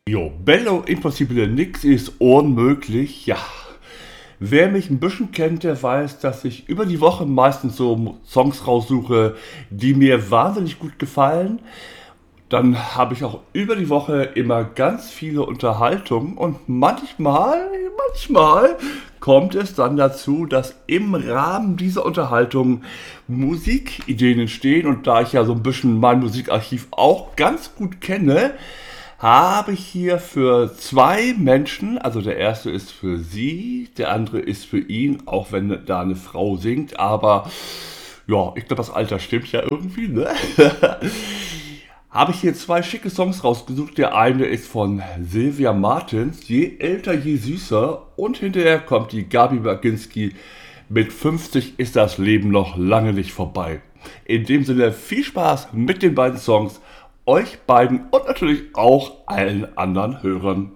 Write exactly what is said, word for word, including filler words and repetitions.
Jo, Bello Impossibile, nix ist unmöglich. Ja, wer mich ein bisschen kennt, der weiß, dass ich über die Woche meistens so Songs raussuche, die mir wahnsinnig gut gefallen. Dann habe ich auch über die Woche immer ganz viele Unterhaltungen und manchmal, manchmal kommt es dann dazu, dass im Rahmen dieser Unterhaltung Musikideen entstehen und da ich ja so ein bisschen mein Musikarchiv auch ganz gut kenne, habe ich hier für zwei Menschen, also der erste ist für sie, der andere ist für ihn, auch wenn da eine Frau singt, aber ja, ich glaube, das Alter stimmt ja irgendwie, ne? Habe ich hier zwei schicke Songs rausgesucht. Der eine ist von Sylvia Martins, Je älter, je süßer. Und hinterher kommt die Gabi Baginski mit fünfzig ist das Leben noch lange nicht vorbei. In dem Sinne viel Spaß mit den beiden Songs, euch beiden und natürlich auch allen anderen Hörern.